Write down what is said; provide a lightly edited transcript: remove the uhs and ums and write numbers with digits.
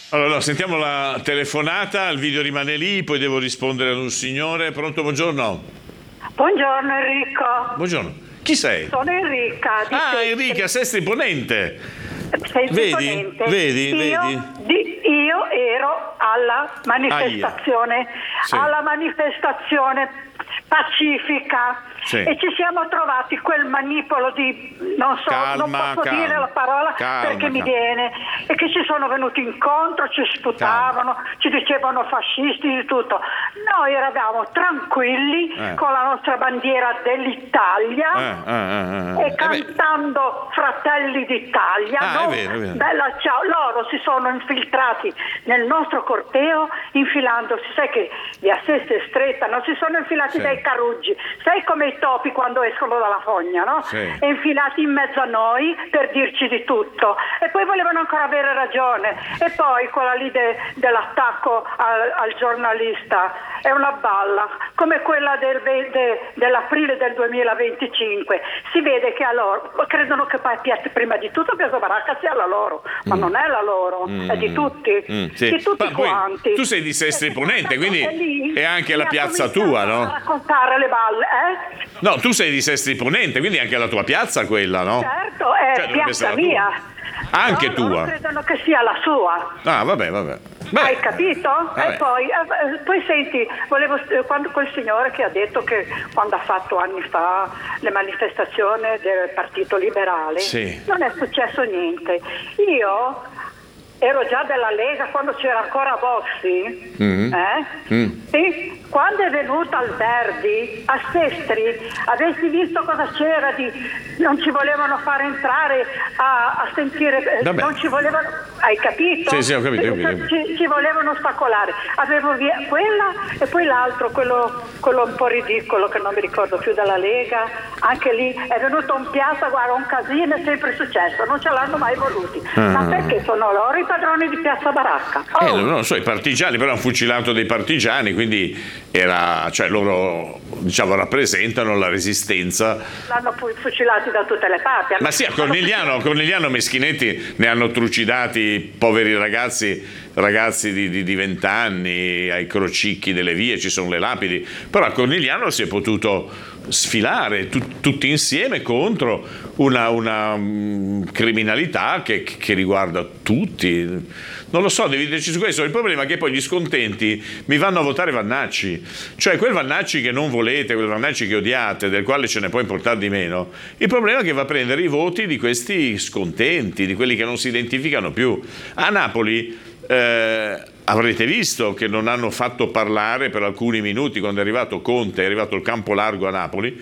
Allora, no, sentiamo la telefonata, il video rimane lì, poi devo rispondere ad un signore. Pronto, buongiorno. Buongiorno Enrico, Buongiorno. Chi sei? sono Enrica di Ah, Sestri. Enrica, Sestri Ponente. Sei Vedi? imponente. Vedi? Io, Vedi? io ero Sì. alla manifestazione pacifica, Sì. e ci siamo trovati quel manipolo di non Calma, posso dire la parola perché mi calma. viene, e che ci sono venuti incontro, ci sputavano, ci dicevano fascisti, di tutto. Noi eravamo tranquilli con la nostra bandiera dell'Italia e cantando Fratelli d'Italia. Ah, è vero, è vero. Bella ciao. Loro si sono infiltrati nel nostro corteo, infilandosi, sai che via Sesta è stretta, non si sono infilati Sì. dai caruggi, sai come i topi quando escono dalla fogna, no? Sì. E infilati in mezzo a noi per dirci di tutto, e poi volevano ancora avere ragione. E poi quella lì dell'attacco al giornalista è una balla come quella dell'aprile del 2025. Si vede che a loro credono che prima di tutto Piazza Baracca sia la loro, ma non è la loro, è di tutti, Sì. di tutti Ma poi quanti. tu sei di Sestri Ponente, quindi E lì è anche la mi ha piazza cominciato tua, a no? raccontare le balle, No, tu sei di Sestri Ponente, quindi è anche la tua piazza quella, no? Certo, è Cioè, dovrebbe piazza essere la tua. mia. Anche Loro tua. credono che sia la sua. Ah, vabbè. Beh, Hai capito? vabbè. E poi senti, quando quel signore che ha detto che quando ha fatto anni fa le manifestazioni del Partito Liberale, Sì. non è successo niente. Io ero già della Lega quando c'era ancora Bossi, Sì? Quando è venuto Alberdi a Sestri, avessi visto cosa c'era non ci volevano fare entrare a sentire, Vabbè. non ci volevano, hai capito? Sì, ho capito. Ci volevano ostacolare. Avevo via quella e poi l'altro, quello un po' ridicolo che non mi ricordo più, della Lega, anche lì è venuto in piazza, guarda, un casino, è sempre successo, non ce l'hanno mai voluti. Ma perché sono loro i padroni di Piazza Baracca? Non lo so, i partigiani, però hanno fucilato dei partigiani, quindi cioè loro, diciamo, rappresentano la resistenza. L'hanno fucilati da tutte le parti. Ma sì, a Cornigliano Meschinetti ne hanno trucidati poveri ragazzi di 20 anni, ai crocicchi delle vie, ci sono le lapidi, però a Cornigliano si è potuto sfilare tutti insieme contro una criminalità che riguarda tutti. Non lo so, devi dirci su questo. Il problema è che poi gli scontenti mi vanno a votare Vannacci, cioè quel Vannacci che non volete, quel Vannacci che odiate, del quale ce ne può importare di meno. Il problema è che va a prendere i voti di questi scontenti, di quelli che non si identificano più. A Napoli avrete visto che non hanno fatto parlare per alcuni minuti quando è arrivato Conte, è arrivato il campo largo a Napoli,